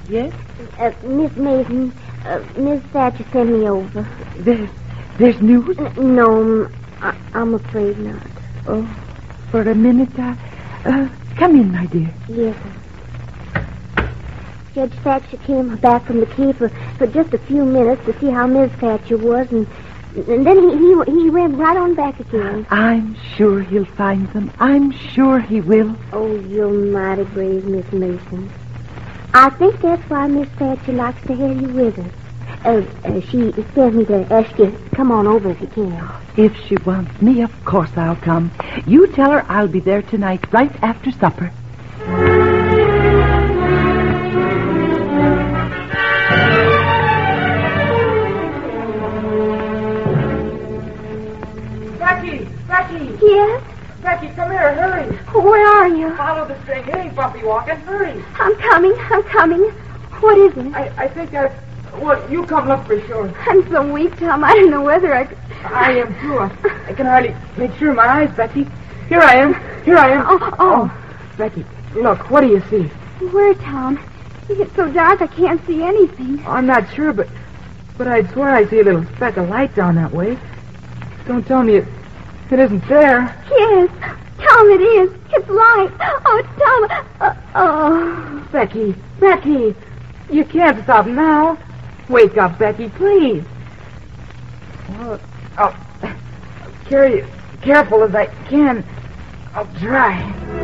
Yes? Miss Mason, Miss Thatcher sent me over. There's news? No, I'm afraid not. Oh, for a minute, come in, my dear. Yes, sir. Judge Thatcher came back from the key for just a few minutes to see how Miss Thatcher was, and then he ran right on back again. I'm sure he'll find them. I'm sure he will. Oh, you're mighty brave, Miss Mason. I think that's why Miss Thatcher likes to have you with her. She sent me to ask you to come on over if you can. If she wants me, of course I'll come. You tell her I'll be there tonight, right after supper. Becky! Yes? Becky, come here, hurry. Where are you? Follow the string. It ain't bumpy walking. Hurry. I'm coming. What is it? I think well, you come look for sure. I'm so weak, Tom. I don't know whether I could... I am too. I can hardly make sure of my eyes, Becky. Here I am. Oh, Becky, look, what do you see? Where, Tom? It's so dark I can't see anything. I'm not sure, but I'd swear I see a little speck of light down that way. Don't tell me it isn't there. Yes, Tom, it is. It's light. Oh, Tom. Oh. Becky, you can't stop now. Wake up, Becky, please. Well, I'll carry it careful as I can. I'll try.